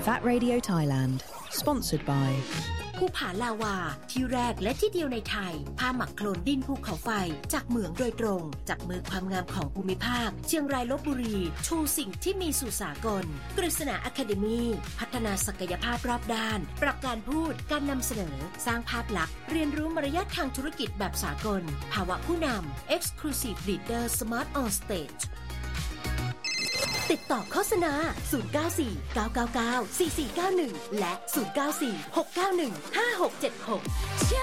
VAT Radio Thailand Sponsored by ภูผาลาวาที่แรกและที่เดียวในไทยผ้าหมักโคลนดินภูเขาไฟจากเหมืองโดยตรงจับมือความงามของภูมิภาคเชียงรายลพบุรีชูสิ่งที่มีสู่สากลกฤษณาอะคาเดมี่พัฒนาศักยภาพรอบด้านปรับการพูดการนำเสนอสร้างภาพลักษณ์เรียนรู้มารยาททางธุรกิจแบบสากลภาวะผู้นำ Exclusive Leader Smart on Stage ติดต่อโฆษณา094 999 4491และ094 691 5676